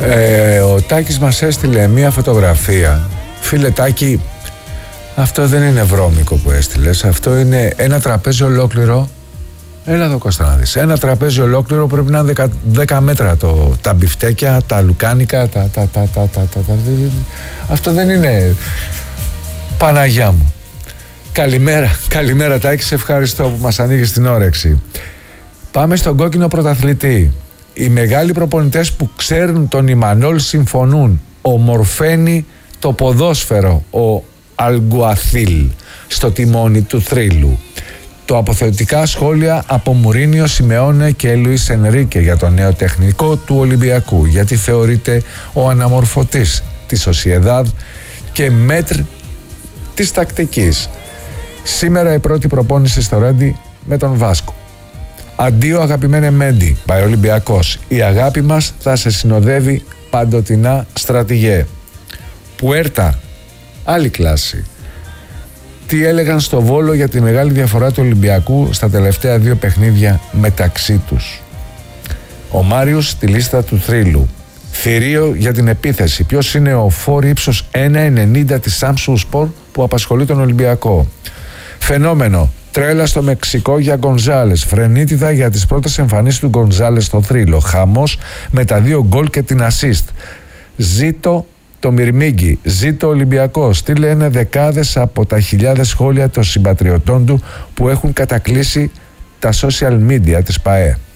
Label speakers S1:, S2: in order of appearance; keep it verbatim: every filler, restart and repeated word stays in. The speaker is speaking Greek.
S1: Ε, ο Τάκης μας έστειλε μία φωτογραφία. Φίλε Τάκη, αυτό δεν είναι βρώμικο που έστειλες. Αυτό είναι ένα τραπέζι ολόκληρο. Έλα εδώ Κώστα να δεις. Ένα τραπέζι ολόκληρο πρέπει να είναι δέκα μέτρα το, τα μπιφτέκια, τα λουκάνικα, τα, τα, τα, τα, τα, τα, τα. Αυτό δεν είναι. Παναγιά μου. Καλημέρα, καλημέρα Τάκη, σε ευχαριστώ που μας ανοίγεις την όρεξη. Πάμε στον κόκκινο πρωταθλητή. Οι μεγάλοι προπονητές που ξέρουν τον Ιμανόλ συμφωνούν. Ομορφαίνει το ποδόσφαιρο ο Αλγκουαθίλ στο τιμόνι του θρύλου. Το αποθεωτικά σχόλια από Μουρίνιο, Σιμεώνε και Λουίς Ενρίκε για το νέο τεχνικό του Ολυμπιακού, γιατί θεωρείται ο αναμορφωτής της Σοσιεδάδ και μέτρ της τακτικής. Σήμερα η πρώτη προπόνηση στο Ρέντι με τον Βάσκο. Αντίο αγαπημένε Μέντι, πάει Ολυμπιακός. Η αγάπη μας θα σε συνοδεύει παντοτινά, στρατηγέ. Πουέρτα, άλλη κλάση. Τι έλεγαν στο Βόλο για τη μεγάλη διαφορά του Ολυμπιακού στα τελευταία δύο παιχνίδια μεταξύ τους. Ο Μάριος στη λίστα του θρύλου. Θηρίο για την επίθεση. Ποιος είναι ο φόρ ύψος ένα ενενήντα της Samsung Sport που απασχολεί τον Ολυμπιακό. Φαινόμενο. Τρέλα στο Μεξικό για Γκονζάλες. Φρενίτιδα για τις πρώτες εμφανίσεις του Γκονζάλες στο θρύλο. Χαμός με τα δύο γκολ και την assist. Ζήτω το Μυρμήγκι, ζήτω Ολυμπιακός. Τι λένε δεκάδες από τα χιλιάδες σχόλια των συμπατριωτών του που έχουν κατακλείσει τα social media της ΠΑΕ.